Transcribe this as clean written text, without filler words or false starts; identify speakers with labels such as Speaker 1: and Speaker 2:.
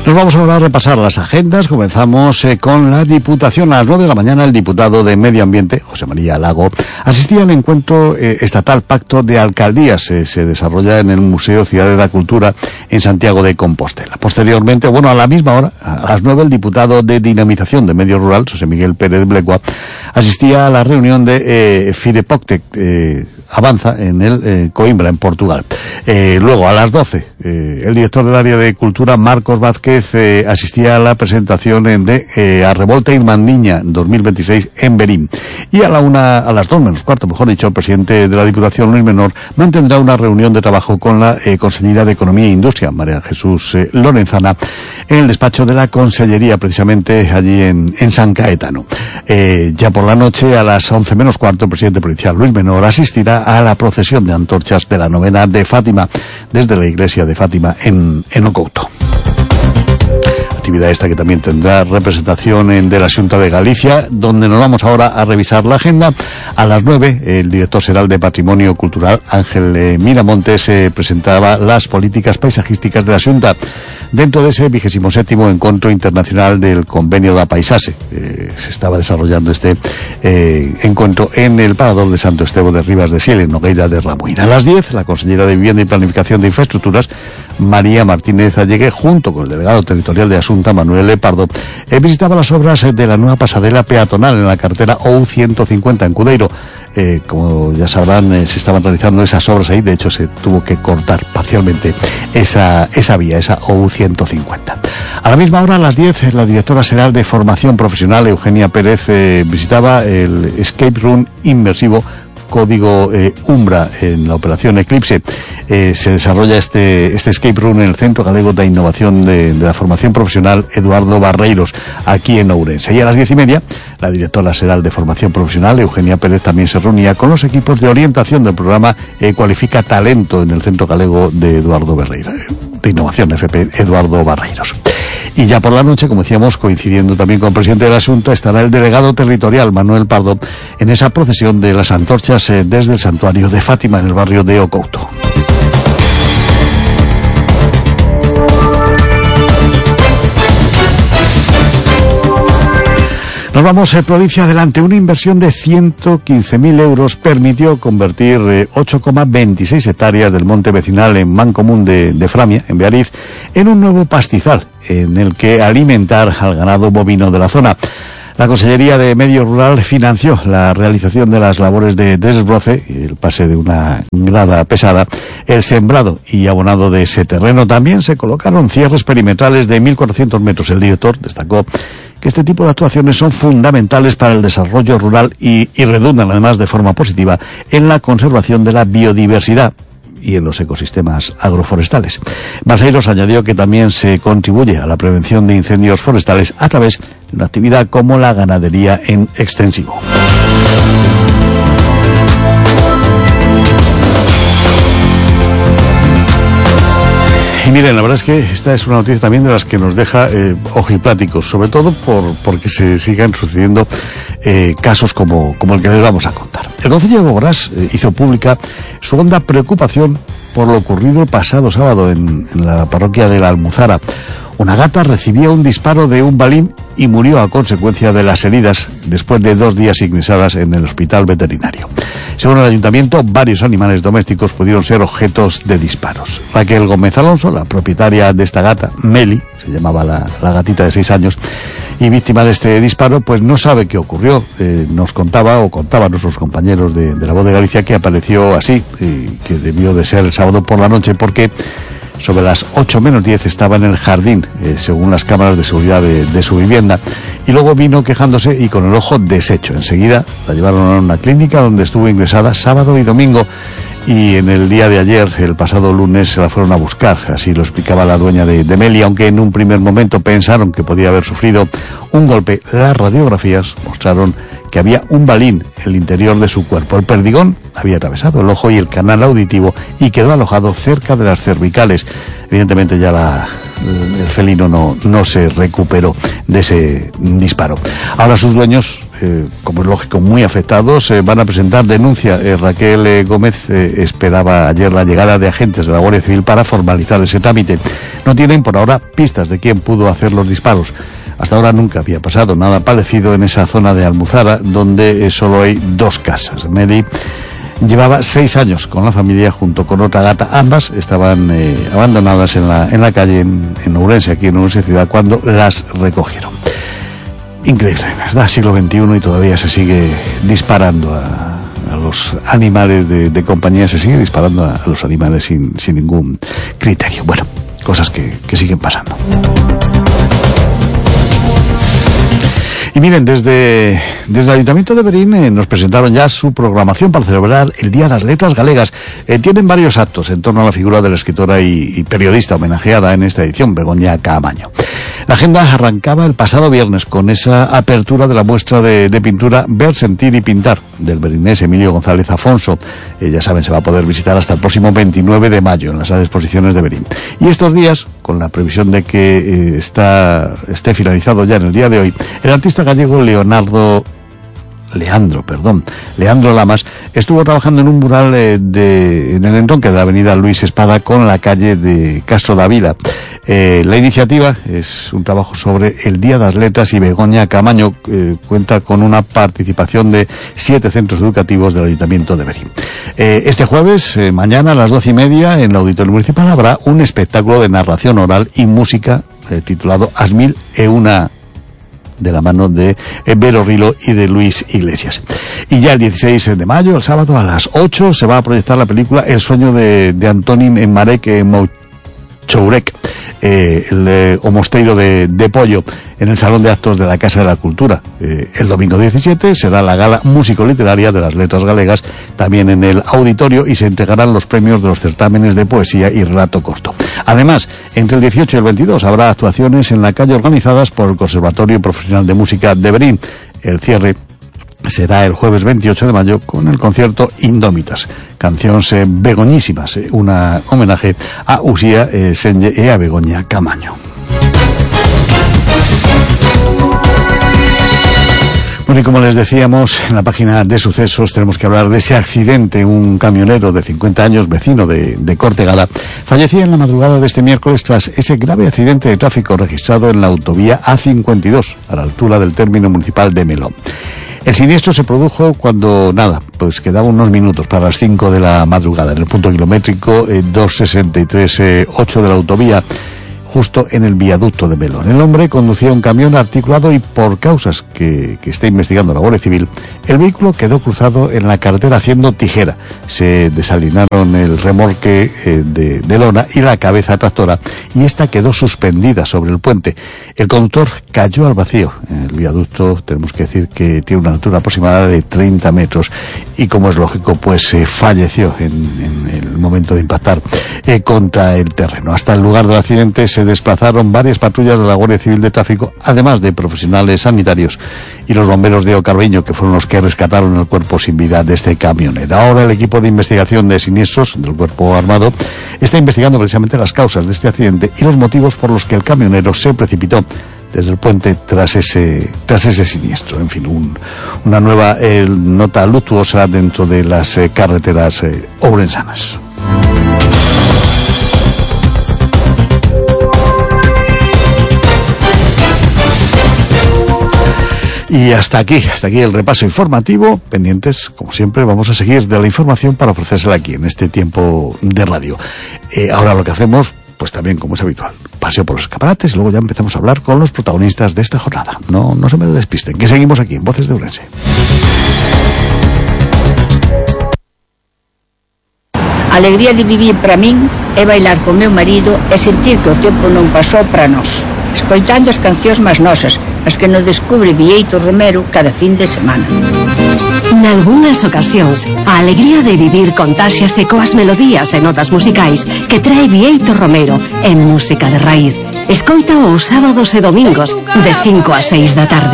Speaker 1: Nos vamos ahora a repasar las agendas. Comenzamos con la Diputación. A las 9 de la mañana, el diputado de Medio Ambiente, José María Lago, asistía al encuentro estatal Pacto de Alcaldías. Se desarrolla en el Museo Ciudad de la Cultura en Santiago de Compostela. Posteriormente, a la misma hora, a las 9, el diputado de Dinamización de Medio Rural, José Miguel Pérez Blecua, asistía a la reunión de Firepoctec Avanza en el Coimbra, en Portugal. Luego, a las 12, el director del área de Cultura, Marcos Vázquez, asistía a la presentación de A Revolta Irmandiña 2026 en Berín. Y a las 2 menos cuarto, mejor dicho, el presidente de la Diputación, Luis Menor, mantendrá una reunión de trabajo con la consellera de Economía e Industria, María Jesús Lorenzana, en el despacho de la Consellería, precisamente allí en San Caetano. Ya por la noche, a las 11 menos cuarto, el presidente provincial, Luis Menor, asistirá a la procesión de antorchas de la novena de Fátima desde la iglesia de Fátima en Ocouto. Actividad esta que también tendrá representación de la Xunta de Galicia, donde nos vamos ahora a revisar la agenda. A las 9, el director xeral de Patrimonio Cultural, Ángel Miramontes, presentaba las políticas paisajísticas de la Xunta dentro de ese 27º encuentro internacional del Convenio da Paisaxe. Se estaba desarrollando este encuentro en el Parador de Santo Estevo de Rivas de Siel, en Nogueira de Ramuín. A las 10, la consellera de Vivienda y Planificación de Infraestructuras, María Martínez Allegue, junto con el delegado territorial de Asunta, Manuel Lepardo, visitaba las obras de la nueva pasarela peatonal en la carretera OU150 en Cudeiro. Como ya sabrán, se estaban realizando esas obras ahí. De hecho, se tuvo que cortar parcialmente esa vía, esa OU150. A la misma hora, a las 10, la directora xeral de Formación Profesional, Eugenia Pérez, visitaba el Escape Room inmersivo Código Umbra en la operación Eclipse. Se desarrolla este escape room en el Centro Galego de Innovación de la Formación Profesional Eduardo Barreiros, aquí en Ourense. Y a las 10:30, la directora xeral de Formación Profesional, Eugenia Pérez, también se reunía con los equipos de orientación del programa Cualifica Talento en el Centro Galego de Eduardo Barreiros, de Innovación FP Eduardo Barreiros. Y ya por la noche, como decíamos, coincidiendo también con el presidente de la Xunta, estará el delegado territorial, Manuel Pardo, en esa procesión de las antorchas desde el santuario de Fátima, en el barrio de Ocouto. Nos vamos, provincia adelante. Una inversión de 115.000 euros permitió convertir 8,26 hectáreas del monte vecinal en Mancomún de Framia, en Beariz, en un nuevo pastizal en el que alimentar al ganado bovino de la zona. La Consellería de Medio Rural financió la realización de las labores de desbroce, el pase de una grada pesada, el sembrado y abonado de ese terreno. También se colocaron cierres perimetrales de 1.400 metros. El director destacó que este tipo de actuaciones son fundamentales para el desarrollo rural y redundan además de forma positiva en la conservación de la biodiversidad y en los ecosistemas agroforestales. Balseiros añadió que también se contribuye a la prevención de incendios forestales a través de una actividad como la ganadería en extensivo. Y miren, la verdad es que esta es una noticia también de las que nos deja ojipláticos, sobre todo porque se sigan sucediendo casos como el que les vamos a contar. El Concello de Boborás hizo pública su honda preocupación por lo ocurrido el pasado sábado en la parroquia de la Almuzara. Una gata recibía un disparo de un balín y murió a consecuencia de las heridas después de 2 días ingresadas en el hospital veterinario. Según el ayuntamiento, varios animales domésticos pudieron ser objetos de disparos. Raquel Gómez Alonso, la propietaria de esta gata, Meli, se llamaba la gatita de 6 años, y víctima de este disparo, pues no sabe qué ocurrió. Nos contaban nuestros compañeros de La Voz de Galicia que apareció así, que debió de ser el sábado por la noche, porque sobre las 8 menos 10 estaba en el jardín, según las cámaras de seguridad de su vivienda, y luego vino quejándose y con el ojo deshecho. Enseguida la llevaron a una clínica donde estuvo ingresada sábado y domingo, y en el día de ayer, el pasado lunes, se la fueron a buscar. Así lo explicaba la dueña de Meli, aunque en un primer momento pensaron que podía haber sufrido un golpe. Las radiografías mostraron que había un balín en el interior de su cuerpo. El perdigón había atravesado el ojo y el canal auditivo y quedó alojado cerca de las cervicales. Evidentemente ya el felino no se recuperó de ese disparo. Ahora sus dueños como es lógico, muy afectados. Van a presentar denuncia. Raquel Gómez esperaba ayer la llegada de agentes de la Guardia Civil para formalizar ese trámite. No tienen por ahora pistas de quién pudo hacer los disparos. Hasta ahora nunca había pasado nada parecido en esa zona de Almuzara, donde solo hay 2 casas. Mary llevaba 6 años con la familia junto con otra gata. Ambas estaban abandonadas en la calle en Ourense, aquí en Ourense ciudad, cuando las recogieron. Increíble, ¿verdad? Siglo XXI y todavía se sigue disparando a los animales de compañía, se sigue disparando a los animales sin ningún criterio. Bueno, cosas que siguen pasando. Y miren, desde el Ayuntamiento de Verín nos presentaron ya su programación para celebrar el Día de las Letras Galegas. Tienen varios actos en torno a la figura de la escritora y periodista homenajeada en esta edición, Begoña Caamaño. La agenda arrancaba el pasado viernes con esa apertura de la muestra de pintura Ver, Sentir y Pintar del verinés Emilio González Afonso. Ya saben, se va a poder visitar hasta el próximo 29 de mayo en las salas de exposiciones de Verín. Y estos días, con la previsión de que esté finalizado ya en el día de hoy, el artista gallego Leandro Lamas estuvo trabajando en un mural en el entronque de la avenida Luis Espada con la calle de Castro Dávila. La iniciativa es un trabajo sobre el Día de las Letras y Begoña Caamaño cuenta con una participación de 7 centros educativos del Ayuntamiento de Verín. Este jueves, mañana a las 12:30, en el Auditorio Municipal habrá un espectáculo de narración oral y música titulado As Mil e Una, de la mano de Vero Rilo y de Luis Iglesias. Y ya el 16 de mayo, el sábado a las 8, se va a proyectar la película El sueño de Antonín Marek Mouchourek, el Mosteiro de Pollo, en el Salón de Actos de la Casa de la Cultura. El domingo 17 será la gala músico-literaria de las letras galegas, también en el auditorio, y se entregarán los premios de los certámenes de poesía y relato corto. Además, entre el 18 y el 22 habrá actuaciones en la calle organizadas por el Conservatorio Profesional de Música de Verín. El cierre será el jueves 28 de mayo con el concierto Indómitas, canciones begoñísimas, un homenaje a Usía Senye y a Begoña Caamaño. Bueno, y como les decíamos, en la página de sucesos tenemos que hablar de ese accidente. Un camionero de 50 años, vecino de Cortegada, fallecía en la madrugada de este miércoles tras ese grave accidente de tráfico registrado en la autovía A52, a la altura del término municipal de Melón. El siniestro se produjo cuando, quedaban unos minutos para las 5 de la madrugada, en el punto kilométrico 263-8 de la autovía, justo en el viaducto de Melón. El hombre conducía un camión articulado y, por causas que está investigando la Guardia Civil, el vehículo quedó cruzado en la carretera haciendo tijera. Se desalinearon el remolque de lona y la cabeza tractora, y esta quedó suspendida sobre el puente. El conductor cayó al vacío. El viaducto, tenemos que decir que tiene una altura aproximada de 30 metros, y como es lógico, falleció en el momento de impactar contra el terreno. Hasta el lugar del accidente se desplazaron varias patrullas de la Guardia Civil de Tráfico, además de profesionales sanitarios y los bomberos de Ocarbeño, que fueron los que rescataron el cuerpo sin vida de este camionero. Ahora el equipo de investigación de siniestros del Cuerpo Armado está investigando precisamente las causas de este accidente y los motivos por los que el camionero se precipitó desde el puente tras ese siniestro. En fin, una nueva nota luctuosa dentro de las carreteras ourensanas. Y hasta aquí el repaso informativo. Pendientes, como siempre, vamos a seguir de la información para ofrecérsela aquí en este tiempo de radio. Ahora lo que hacemos, pues también como es habitual, paseo por los escaparates y luego ya empezamos a hablar con los protagonistas de esta jornada. No se me despisten, que seguimos aquí en Voces de Ourense.
Speaker 2: A alegría de vivir para min é bailar con meu marido e sentir que o tempo non pasou para nós, escoitando as cancións máis nosas, as que nos descubre Bieito Romero cada fin de semana.
Speaker 3: Nalgúnas ocasións, a alegría de vivir contáxiase coas melodías e notas musicais que trae Bieito Romero en Música de Raíz. Escoita os sábados e domingos de 5 a 6 da tarde.